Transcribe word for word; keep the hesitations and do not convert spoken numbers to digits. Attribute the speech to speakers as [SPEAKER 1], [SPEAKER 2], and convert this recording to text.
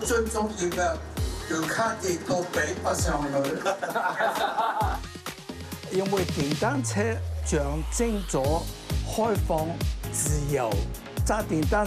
[SPEAKER 1] 最重要嘅，要卡跌都比不上去。
[SPEAKER 2] 因為電單車象徵咗開放、自由，揸電單